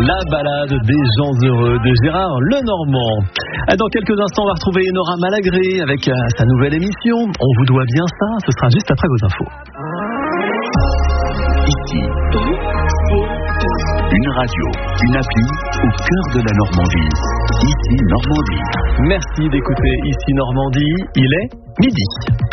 La balade des gens heureux de Gérard Lenormand. Dans quelques instants, on va retrouver Nora Malagré avec sa nouvelle émission. On vous doit bien ça, ce sera juste après vos infos. Ici, une radio, une appli au cœur de la Normandie. Ici Normandie. Merci d'écouter Ici Normandie, il est midi.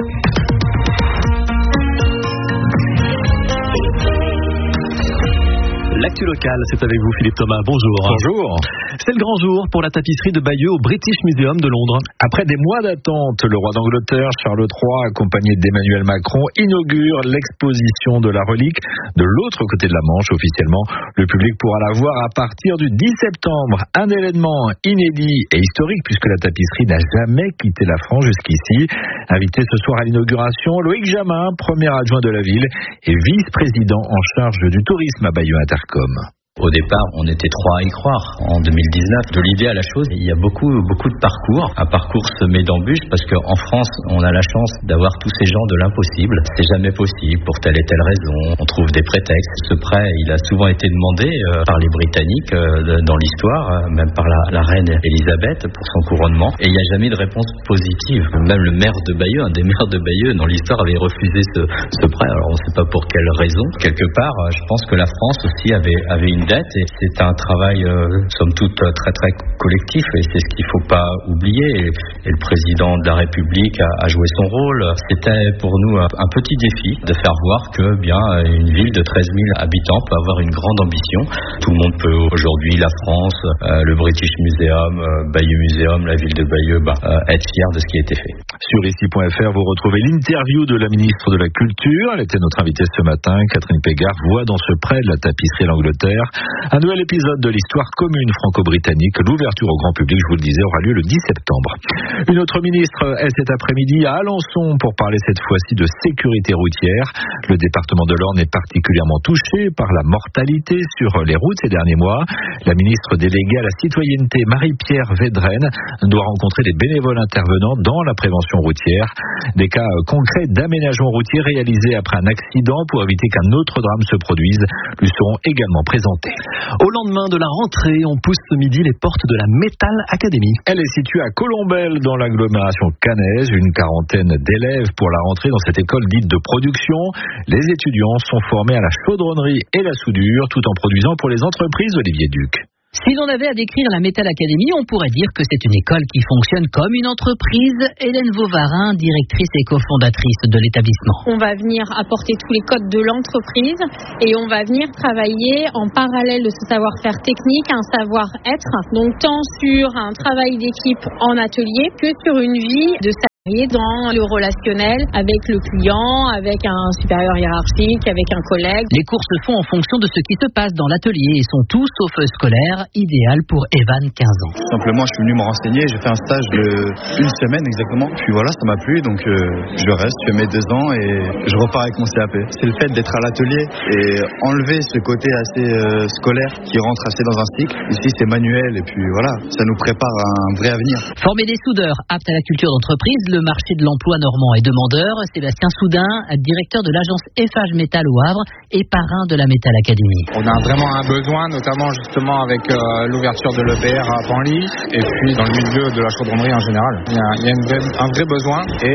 L'actu locale, c'est avec vous Philippe Thomas, bonjour. Bonjour. C'est le grand jour pour la tapisserie de Bayeux au British Museum de Londres. Après des mois d'attente, le roi d'Angleterre, Charles III, accompagné d'Emmanuel Macron, inaugure l'exposition de la relique de l'autre côté de la Manche officiellement. Le public pourra la voir à partir du 10 septembre. Un événement inédit et historique puisque la tapisserie n'a jamais quitté la France jusqu'ici. Invité ce soir à l'inauguration, Loïc Jamin, premier adjoint de la ville et vice-président en charge du tourisme à Bayeux Intercom. Au départ, on était trois à y croire. En 2019, de l'idée à la chose, il y a beaucoup de parcours. Un parcours semé d'embûches parce qu'en France, on a la chance d'avoir tous ces gens de l'impossible. C'est jamais possible pour telle et telle raison. On trouve des prétextes. Ce prêt, il a souvent été demandé par les Britanniques dans l'histoire, même par la reine Elisabeth pour son couronnement. Et il n'y a jamais de réponse positive. Même le maire de Bayeux, un des maires de Bayeux dans l'histoire avait refusé ce prêt. Alors on ne sait pas pour quelle raison. Quelque part, je pense que la France aussi avait une dette et c'est un travail somme toute très très collectif et c'est ce qu'il ne faut pas oublier et le président de la République a joué son rôle. C'était pour nous un petit défi de faire voir que une ville de 13 000 habitants peut avoir une grande ambition. Tout le monde peut aujourd'hui, la France, le British Museum, Bayeux Museum, la ville de Bayeux, être fier de ce qui a été fait. Sur ici.fr, vous retrouvez l'interview de la ministre de la Culture. Elle était notre invitée ce matin. Catherine Pégard voit dans ce prêt de la tapisserie l'Angleterre un nouvel épisode de l'histoire commune franco-britannique. L'ouverture au grand public, je vous le disais, aura lieu le 10 septembre. Une autre ministre est cet après-midi à Alençon pour parler cette fois-ci de sécurité routière. Le département de l'Orne est particulièrement touché par la mortalité sur les routes ces derniers mois. La ministre déléguée à la citoyenneté, Marie-Pierre Védrenne, doit rencontrer les bénévoles intervenants dans la prévention routière. Des cas concrets d'aménagement routier réalisés après un accident pour éviter qu'un autre drame se produise lui seront également présentés. Au lendemain de la rentrée, on pousse ce midi les portes de la Metal Academy. Elle est située à Colombelles dans l'agglomération caennaise. Une quarantaine d'élèves pour la rentrée dans cette école dite de production. Les étudiants sont formés à la chaudronnerie et la soudure tout en produisant pour les entreprises. Olivier Duc. Si l'on avait à décrire la Metal Academy, on pourrait dire que c'est une école qui fonctionne comme une entreprise. Hélène Vauvarin, directrice et cofondatrice de l'établissement. On va venir apporter tous les codes de l'entreprise et on va venir travailler en parallèle de ce savoir-faire technique, un savoir-être, donc tant sur un travail d'équipe en atelier que sur une vie de salarié dans le relationnel avec le client, avec un supérieur hiérarchique, avec un collègue. Les cours se font en fonction de ce qui se passe dans l'atelier et sont tous sauf scolaires, idéal pour Evan, 15 ans. Simplement, je suis venu me renseigner, j'ai fait un stage d'une semaine exactement. Puis voilà, ça m'a plu, donc je reste, je fais mes 2 ans et je repars avec mon CAP. C'est le fait d'être à l'atelier et enlever ce côté assez scolaire qui rentre assez dans un cycle. Ici, c'est manuel et puis voilà, ça nous prépare à un vrai avenir. Former des soudeurs aptes à la culture d'entreprise, le marché de l'emploi normand est demandeur. Sébastien Soudin, directeur de l'agence FH Métal au Havre et parrain de la Metal Academy. On a vraiment un besoin, notamment justement avec l'ouverture de l'EPR à Panly et puis dans le milieu de la chaudronnerie en général. Il y a un vrai besoin et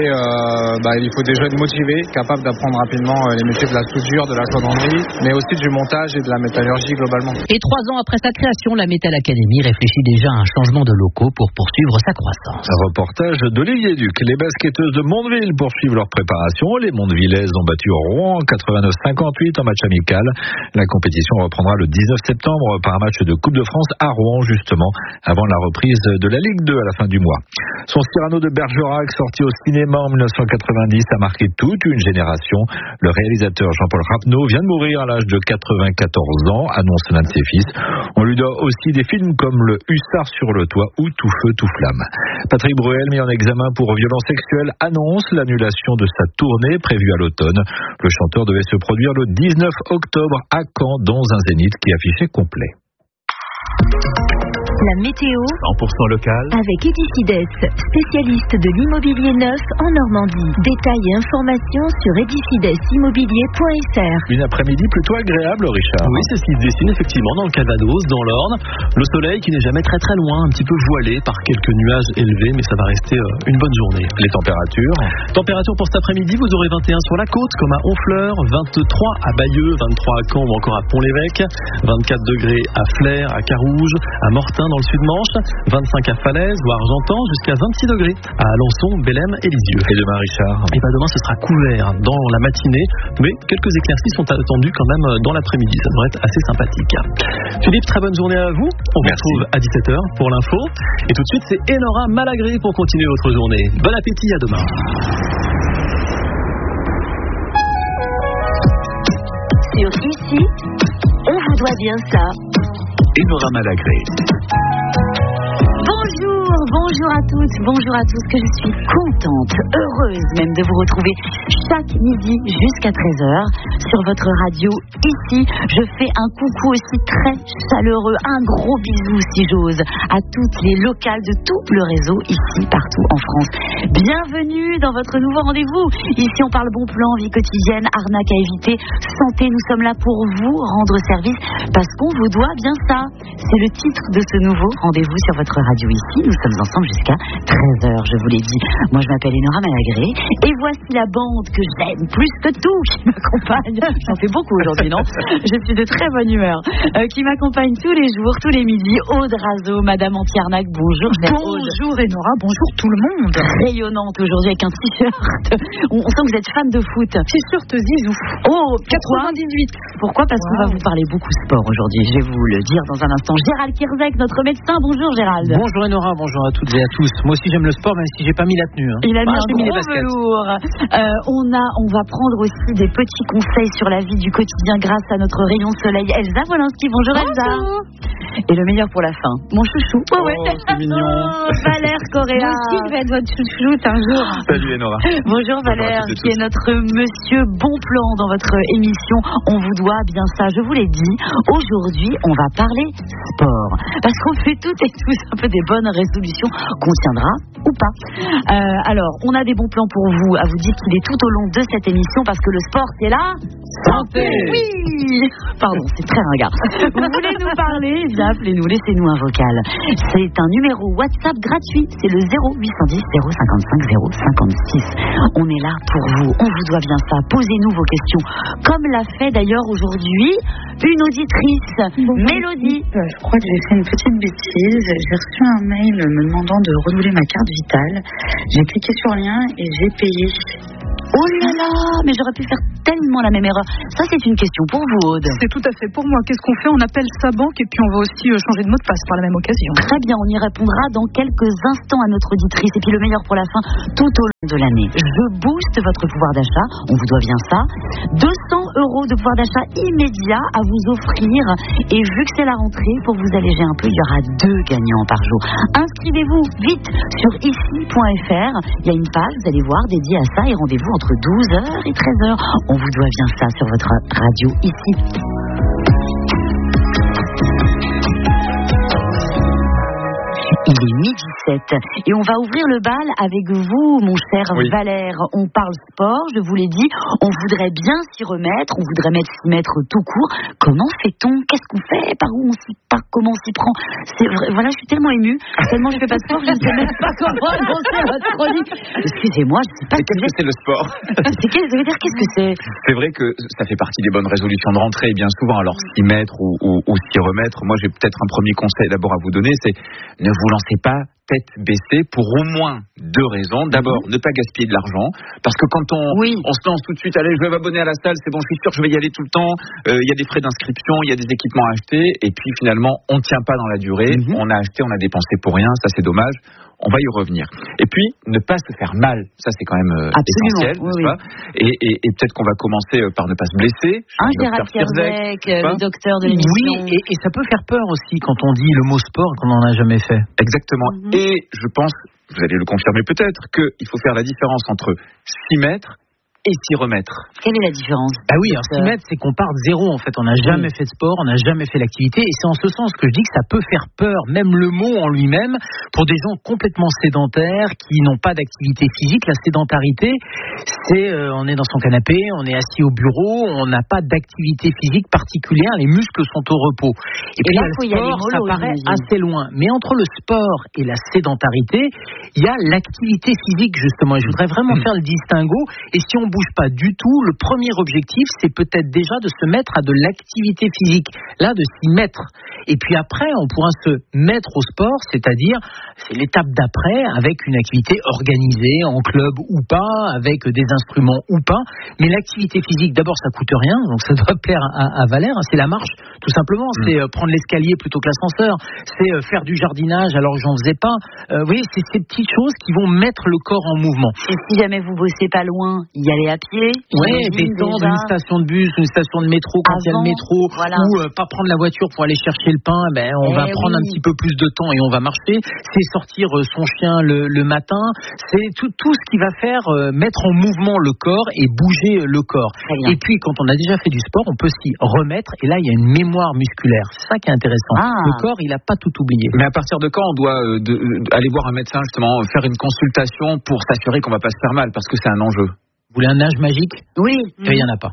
il faut des jeunes motivés, capables d'apprendre rapidement les métiers de la soudure, de la chaudronnerie, mais aussi du montage et de la métallurgie globalement. Et 3 ans après sa création, la Metal Academy réfléchit déjà à un changement de locaux pour poursuivre sa croissance. Un reportage d'Olivier Duc. Les basketteuses de Mondeville poursuivent leur préparation. Les Mondevillaises ont battu Rouen 89-58 en match amical. La compétition reprendra le 19 septembre par un match de Coupe de France à Rouen, justement, avant la reprise de la Ligue 2 à la fin du mois. Son Cyrano de Bergerac, sorti au cinéma en 1990, a marqué toute une génération. Le réalisateur Jean-Paul Rapneau vient de mourir à l'âge de 94 ans, annonce l'un de ses fils. On lui doit aussi des films comme Le Hussard sur le toit ou Tout feu, tout flamme. Patrick Bruel, mis en examen pour violence sexuelle, annonce l'annulation de sa tournée prévue à l'automne. Le chanteur devait se produire le 19 octobre à Caen dans un zénith qui affichait complet. La météo 100% local. avec Edifides, spécialiste de l'immobilier neuf en Normandie. Détails et informations sur edifidеsimmobilier.fr. Une après-midi plutôt agréable, Richard. Oui, c'est ce qui se dessine effectivement dans le Calvados, dans l'Orne. Le soleil qui n'est jamais très très loin, un petit peu voilé par quelques nuages élevés, mais ça va rester une bonne journée. Les températures. Température pour cet après-midi, vous aurez 21 sur la côte, comme à Honfleur, 23 à Bayeux, 23 à Caen ou encore à Pont-l'Évêque, 24 degrés à Flers, à Carouge, à Mortain dans le Sud-Manche, 25 à Falaise ou à Argentan, jusqu'à 26 degrés à Alençon, Bélem et Lisieux. Et demain, Richard? Et bien demain, ce sera couvert dans la matinée, mais quelques éclaircies sont attendues quand même dans l'après-midi. Ça devrait être assez sympathique. Philippe, très bonne journée à vous. On vous retrouve à 17h pour l'info. Et tout de suite, c'est Enora Malagré pour continuer votre journée. Bon appétit, à demain. Sur Ici, on vous doit bien ça. Enora Malagré. Bonjour à toutes, bonjour à tous, que je suis contente, heureuse même de vous retrouver chaque midi jusqu'à 13h sur votre radio Ici. Je fais un coucou aussi très chaleureux, un gros bisou si j'ose, à toutes les locales de tout le réseau ici, partout en France. Bienvenue dans votre nouveau rendez-vous. Ici on parle bon plan, vie quotidienne, arnaque à éviter, santé. Nous sommes là pour vous rendre service parce qu'on vous doit bien ça. C'est le titre de ce nouveau rendez-vous sur votre radio Ici. Nous sommes ensemble jusqu'à 13h, je vous l'ai dit. Moi, je m'appelle Enora Malagré et voici la bande que j'aime plus que tout qui m'accompagne. J'en fais beaucoup aujourd'hui, non? Je suis de très bonne humeur. Qui m'accompagne tous les jours, tous les midis. Aude Razo, Madame Antiarnac, bonjour. Bonjour Enora, bonjour tout le monde. Rayonnante aujourd'hui avec un t-shirt. On sent que vous êtes fan de foot. T-shirt Zizou. Oh, 98. Pourquoi? Parce qu'on va vous parler beaucoup sport aujourd'hui. Je vais vous le dire dans un instant. Gérald Kierzek, notre médecin. Bonjour Gérald. Bonjour Enora, bonjour à toutes et à tous. Moi aussi j'aime le sport, même si j'ai pas mis la tenue. Il a mis un j'ai mis les gros baskets. velours. On va prendre aussi des petits conseils sur la vie du quotidien grâce à notre rayon soleil Elsa Wolinski. Bonjour Elsa. Et le meilleur pour la fin, mon chouchou. Oh, c'est mignon. Valère Correa. Moi aussi, je vais être votre chouchoute un jour. Salut, Enora. Bonjour Valère, qui est notre monsieur bon plan dans votre émission. On vous doit bien ça, je vous l'ai dit. Aujourd'hui, on va parler sport. Parce qu'on fait toutes et tous un peu des bonnes résolutions qu'on tiendra ou pas. Alors, on a des bons plans pour vous, à vous dire qu'il est tout au long de cette émission parce que le sport, c'est la santé. Oui. Pardon, c'est très ringard. Vous voulez nous parler? Bien, appelez-nous, laissez-nous un vocal. C'est un numéro WhatsApp gratuit. C'est le 0810 055 056. On est là pour vous. On vous doit bien ça. Posez-nous vos questions. Comme l'a fait d'ailleurs aujourd'hui une auditrice, Mélodie. Je crois que j'ai fait une petite bêtise. J'ai reçu un mail me demandant de renouveler ma carte vitale. J'ai cliqué sur le lien et j'ai payé. Oh là là, mais j'aurais pu faire tellement la même erreur. Ça, c'est une question pour vous, Aude. C'est tout à fait pour moi. Qu'est-ce qu'on fait? On appelle sa banque et puis on va aussi changer de mot de passe par la même occasion. Très bien, on y répondra dans quelques instants à notre auditrice. Et puis le meilleur pour la fin, tout au long de l'année. Je booste votre pouvoir d'achat. On vous doit bien ça. 200 € de pouvoir d'achat immédiat à vous offrir. Et vu que c'est la rentrée, pour vous alléger un peu, il y aura 2 gagnants par jour. Inscrivez-vous vite sur ici.fr. Il y a une page, vous allez voir, dédiée à ça. Et rendez-vous entre 12h et 13h. On vous doit bien ça sur votre radio Ici. Il est midi 7 et on va ouvrir le bal avec vous, mon cher Valère. On parle sport, je vous l'ai dit, on voudrait bien s'y remettre, on voudrait s'y mettre tout court. Comment fait-on? Qu'est-ce qu'on fait? Par où on s'y part? Comment on s'y prend? C'est vrai, voilà, je suis tellement émue, tellement je fais pas de sport, je ne sais même pas comment annoncer votre chronique. Excusez-moi, je ne sais pas. Qu'est-ce que c'est le sport? Ça veut dire qu'est-ce que c'est? C'est vrai que ça fait partie des bonnes résolutions de rentrée, bien souvent. Alors s'y mettre ou s'y remettre, moi j'ai peut-être un premier conseil d'abord à vous donner, c'est ne vous lancez pas tête baissée pour au moins 2 raisons. D'abord, ne pas gaspiller de l'argent, parce que quand on se lance tout de suite, allez, je vais m'abonner à la salle, c'est bon, je suis sûr, je vais y aller tout le temps. Il y a des frais d'inscription, il y a des équipements à acheter, et puis finalement, on ne tient pas dans la durée. On a acheté, on a dépensé pour rien, ça c'est dommage. On va y revenir. Et puis, ne pas se faire mal, ça c'est quand même essentiel, n'est-ce pas? Et peut-être qu'on va commencer par ne pas se blesser. Gérald Kierzek, le docteur de l'émission. Oui, et ça peut faire peur aussi quand on dit le mot sport qu'on n'en a jamais fait. Exactement. Et je pense, vous allez le confirmer peut-être, qu'il faut faire la différence entre s'y mettre et s'y remettre. Quelle est la différence? Ah oui, alors s'y mettre, c'est qu'on part de zéro en fait. On n'a jamais fait de sport, on n'a jamais fait l'activité, et c'est en ce sens que je dis que ça peut faire peur, même le mot en lui-même, pour des gens complètement sédentaires qui n'ont pas d'activité physique. La sédentarité, c'est on est dans son canapé, on est assis au bureau, on n'a pas d'activité physique particulière, les muscles sont au repos. Et puis là, le sport, ça paraît assez loin. Mais entre le sport et la sédentarité, il y a l'activité physique justement. Et je voudrais vraiment faire le distinguo. Et si on bouge pas du tout, le premier objectif, c'est peut-être déjà de se mettre à de l'activité physique, là de s'y mettre. Et puis après, on pourra se mettre au sport, c'est-à-dire c'est l'étape d'après avec une activité organisée en club ou pas, avec des instruments ou pas. Mais l'activité physique, d'abord, ça coûte rien, donc ça doit plaire à Valère. C'est la marche, tout simplement. C'est prendre l'escalier plutôt que l'ascenseur. C'est faire du jardinage alors que j'en faisais pas. Vous voyez, c'est ces petites choses qui vont mettre le corps en mouvement. Et si jamais vous bossez pas loin, y aller à pied. Oui, descendre une station de bus, une station de métro quand il y a le métro, ou pas prendre la voiture pour aller chercher le pain. On va prendre un petit peu plus de temps et on va marcher. C'est sortir son chien le matin. C'est tout ce qui va faire mettre en mouvement le corps et bouger le corps. Et puis quand on a déjà fait du sport, on peut s'y remettre. Et là, il y a une mémoire musculaire. C'est ça qui est intéressant. Le corps, il n'a pas tout oublié. Mais à partir de quand on doit aller voir un médecin justement, faire une consultation pour s'assurer qu'on va pas se faire mal, parce que c'est un enjeu. Vous voulez un âge magique? Oui. Il n'y en a pas.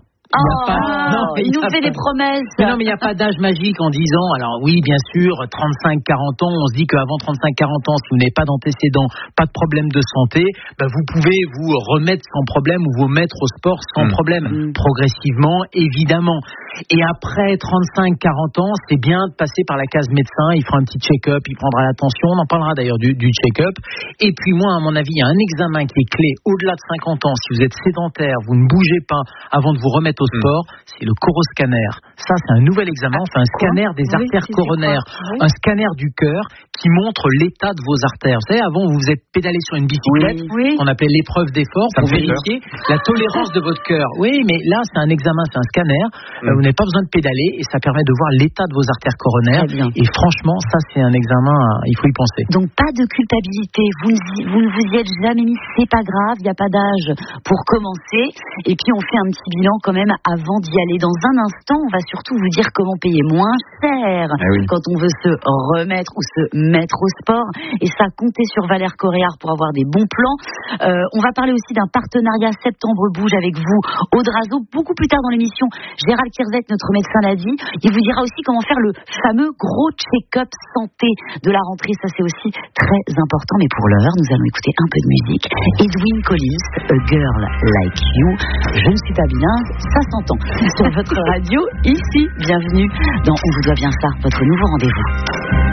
Il nous fait des promesses. Mais non, mais il n'y a pas d'âge magique en disant, alors oui, bien sûr, 35-40 ans, on se dit qu'avant 35-40 ans, si vous n'avez pas d'antécédents, pas de problème de santé, vous pouvez vous remettre sans problème ou vous mettre au sport sans problème, progressivement, évidemment. Et après 35-40 ans, c'est bien de passer par la case médecin, il fera un petit check-up, il prendra la tension, on en parlera d'ailleurs du check-up. Et puis moi, à mon avis, il y a un examen qui est clé au-delà de 50 ans. Si vous êtes sédentaire, vous ne bougez pas avant de vous remettre au sport, c'est le coroscanner. Ça, c'est un nouvel examen, c'est un scanner des artères coronaires, un scanner du cœur qui montre l'état de vos artères. Vous savez, avant, vous vous êtes pédalé sur une bicyclette, qu'on appelait l'épreuve d'effort, pour vérifier la tolérance de votre cœur. Oui, mais là, c'est un examen, c'est un scanner. Vous n'avez pas besoin de pédaler et ça permet de voir l'état de vos artères coronaires. Et franchement, ça, c'est un examen, il faut y penser. Donc, pas de culpabilité. Vous ne vous y êtes jamais mis, c'est pas grave, il n'y a pas d'âge pour commencer. Et puis, on fait un petit bilan quand même avant d'y aller. Dans un instant, on va surtout vous dire comment payer moins cher quand on veut se remettre ou se mettre au sport. Et ça, comptez sur Valère Coréard pour avoir des bons plans. On va parler aussi d'un partenariat Septembre Bouge avec vous, Audrazo. Beaucoup plus tard dans l'émission, Gérald Kierzek, notre médecin, l'a dit. Il vous dira aussi comment faire le fameux gros check-up santé de la rentrée. Ça, c'est aussi très important. Mais pour l'heure, nous allons écouter un peu de musique. Edwyn Collins, A Girl Like You. Je ne suis pas bilingue, ça s'entend. Sur votre radio, ici, bienvenue dans On vous doit bien ça, votre nouveau rendez-vous.